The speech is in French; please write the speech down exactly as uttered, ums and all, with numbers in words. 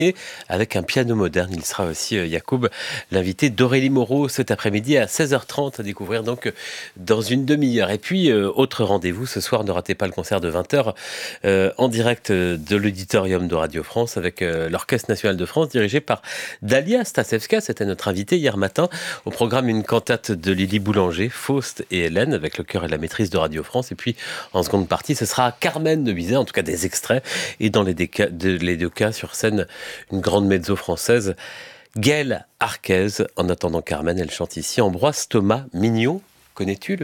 avec un piano moderne. Il sera aussi, euh, Yacoub, l'invité d'Aurélie Moreau cet après-midi à seize heures trente, à découvrir donc euh, dans une demi-heure. Et puis, euh, autre rendez-vous, ce soir, ne ratez pas le concert de vingt heures euh, en direct de l'auditorium de Radio France avec euh, l'Orchestre National de France, dirigé par Dalia Stasevska. C'était notre invitée hier matin. Au programme, une cantate de Lily Boulanger, Faust et Hélène, avec le chœur et la maîtrise de Radio France. Et puis, en seconde partie, ce sera Carmen de Bizet, en tout cas des extraits. Et dans les, déca- de- les deux cas, sur scène, une grande mezzo française, Gaëlle Arquez. En attendant Carmen, elle chante ici Ambroise Thomas Mignon. Connais-tu le pays ?